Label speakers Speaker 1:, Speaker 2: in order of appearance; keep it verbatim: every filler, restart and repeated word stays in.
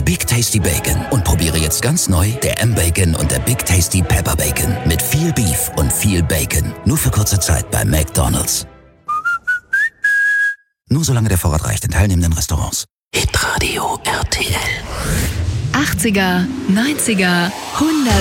Speaker 1: Big Tasty Bacon. Und probiere jetzt ganz neu der M-Bacon und der Big Tasty Pepper Bacon. Mit viel Beef und viel Bacon. Nur für kurze Zeit bei McDonald's. Nur solange der Vorrat reicht in teilnehmenden Restaurants. Hitradio R T L.
Speaker 2: achtziger, neunziger, hundert